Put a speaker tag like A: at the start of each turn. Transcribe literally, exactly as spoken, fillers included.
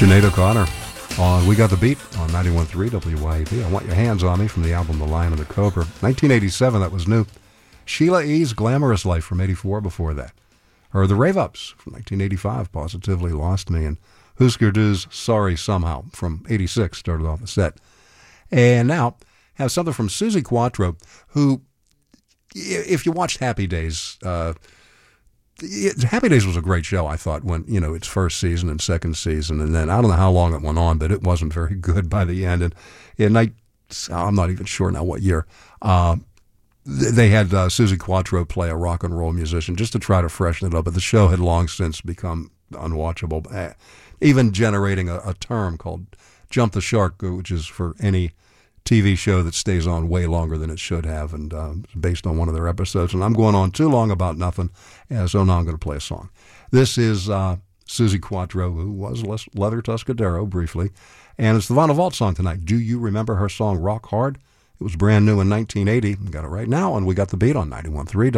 A: Sinead O'Connor on We Got the Beat on ninety-one point three W Y A B. I Want Your Hands on Me from the album The Lion and the Cobra. nineteen eighty-seven, that was new. Sheila E.'s Glamorous Life from eighty-four before that. Or The Rave Ups from nineteen eighty-five, Positively Lost Me. And Husker Du's Sorry Somehow from eighty-six started off the set. And now have something from Suzi Quatro, who, if you watched Happy Days, uh, Happy Days was a great show, I thought, when, you know, its first season and second season, and then I don't know how long it went on, but it wasn't very good by the end. And in night, I'm not even sure now what year, uh, they had uh, Suzi Quatro play a rock and roll musician just to try to freshen it up, but the show had long since become unwatchable, uh, even generating a, a term called Jump the Shark, which is for any T V show that stays on way longer than it should have, and uh, based on one of their episodes. And I'm going on too long about nothing, uh, so now I'm going to play a song. This is uh, Suzi Quatro, who was Leather Tuscadero briefly, and it's the Vanna Vault song tonight. Do you remember her song Rock Hard? It was brand new in nineteen eighty. We got it right now, and we got the beat on ninety-one point three